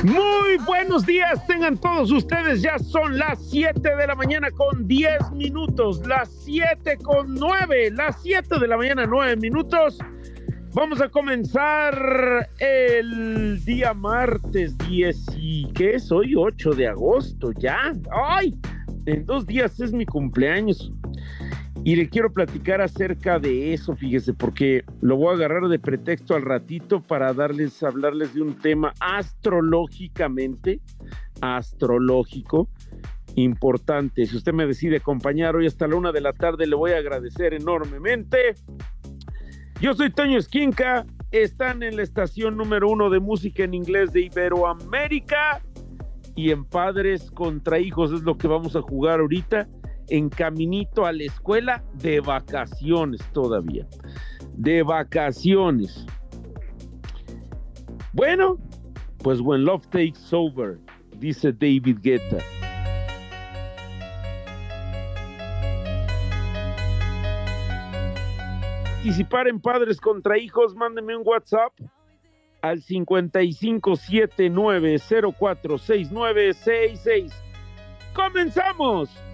Muy buenos días, tengan todos ustedes, ya son las 7 de la mañana con 10 minutos, las 7 con 9, las 7 de la mañana 9 minutos. Vamos a comenzar el día martes 10 y ¿qué es hoy? 8 de agosto, ya. ¡Ay! En 2 días es mi cumpleaños. Y le quiero platicar acerca de eso, fíjese, porque lo voy a agarrar de pretexto al ratito para hablarles de un tema astrológico, importante. Si usted me decide acompañar hoy hasta la 1 de la tarde, le voy a agradecer enormemente. Yo soy Toño Esquinca, están en la estación número 1 de música en inglés de Iberoamérica, y en Padres contra Hijos es lo que vamos a jugar ahorita. En caminito a la escuela, de vacaciones todavía. De vacaciones. Bueno, pues when love takes over, dice David Guetta. Participar en Padres contra Hijos, mándenme un WhatsApp al 5579046966. ¡Comenzamos!